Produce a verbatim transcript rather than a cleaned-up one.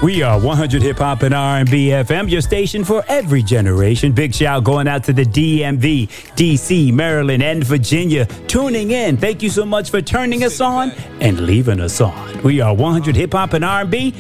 We are one hundred Hip Hop and R and B F M, your station for every generation. Big shout going out to the D M V, D C, Maryland, and Virginia tuning in. Thank you so much for turning us on and leaving us on. We are one hundred Hip Hop and R and B,